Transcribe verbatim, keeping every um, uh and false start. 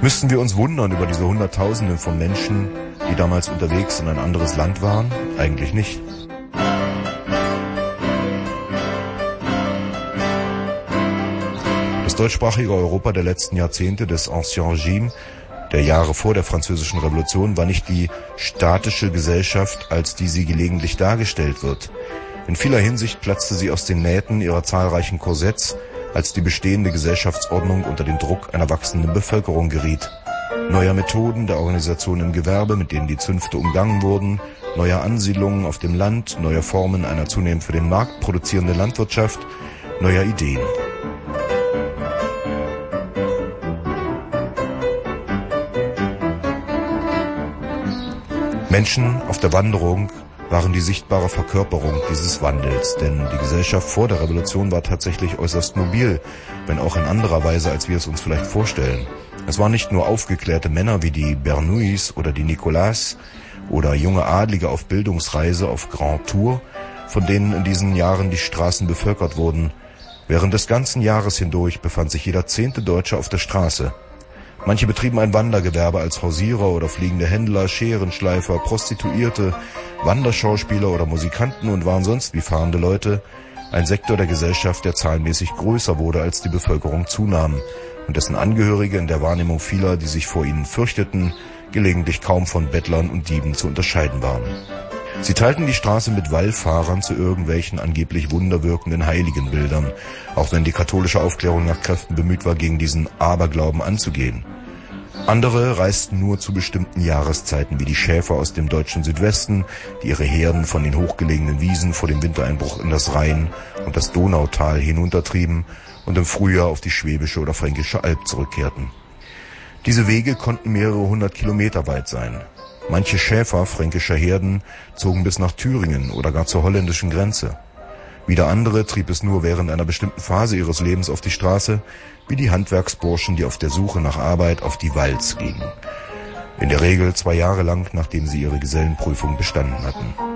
Müssten wir uns wundern über diese Hunderttausenden von Menschen, die damals unterwegs in ein anderes Land waren? Eigentlich nicht. Das deutschsprachige Europa der letzten Jahrzehnte des Ancien Regime, der Jahre vor der Französischen Revolution, war nicht die statische Gesellschaft, als die sie gelegentlich dargestellt wird. In vieler Hinsicht platzte sie aus den Nähten ihrer zahlreichen Korsetts, als die bestehende Gesellschaftsordnung unter den Druck einer wachsenden Bevölkerung geriet. Neuer Methoden der Organisation im Gewerbe, mit denen die Zünfte umgangen wurden, neuer Ansiedlungen auf dem Land, neue Formen einer zunehmend für den Markt produzierenden Landwirtschaft, neuer Ideen. Menschen auf der Wanderung waren die sichtbare Verkörperung dieses Wandels, denn die Gesellschaft vor der Revolution war tatsächlich äußerst mobil, wenn auch in anderer Weise, als wir es uns vielleicht vorstellen. Es waren nicht nur aufgeklärte Männer wie die Bernoullis oder die Nicolas oder junge Adlige auf Bildungsreise auf Grand Tour, von denen in diesen Jahren die Straßen bevölkert wurden. Während des ganzen Jahres hindurch befand sich jeder zehnte Deutsche auf der Straße. Manche betrieben ein Wandergewerbe als Hausierer oder fliegende Händler, Scherenschleifer, Prostituierte, Wanderschauspieler oder Musikanten und waren sonst wie fahrende Leute, ein Sektor der Gesellschaft, der zahlenmäßig größer wurde, als die Bevölkerung zunahm und dessen Angehörige in der Wahrnehmung vieler, die sich vor ihnen fürchteten, gelegentlich kaum von Bettlern und Dieben zu unterscheiden waren. Sie teilten die Straße mit Wallfahrern zu irgendwelchen angeblich wunderwirkenden Heiligenbildern, auch wenn die katholische Aufklärung nach Kräften bemüht war, gegen diesen Aberglauben anzugehen. Andere reisten nur zu bestimmten Jahreszeiten, wie die Schäfer aus dem deutschen Südwesten, die ihre Herden von den hochgelegenen Wiesen vor dem Wintereinbruch in das Rhein- und das Donautal hinuntertrieben und im Frühjahr auf die Schwäbische oder Fränkische Alb zurückkehrten. Diese Wege konnten mehrere hundert Kilometer weit sein. Manche Schäfer fränkischer Herden zogen bis nach Thüringen oder gar zur holländischen Grenze. Wieder andere trieb es nur während einer bestimmten Phase ihres Lebens auf die Straße, wie die Handwerksburschen, die auf der Suche nach Arbeit auf die Walz gingen. In der Regel zwei Jahre lang, nachdem sie ihre Gesellenprüfung bestanden hatten.